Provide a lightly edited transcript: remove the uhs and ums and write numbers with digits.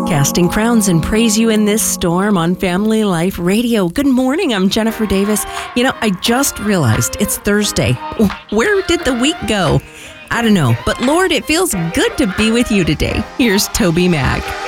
Casting crowns and praise you in this storm on Family Life Radio. Good morning, I'm Jennifer Davis. I just realized it's Thursday. Where did the week go? I don't know, but Lord, it feels good to be with you today. Here's Toby Mac.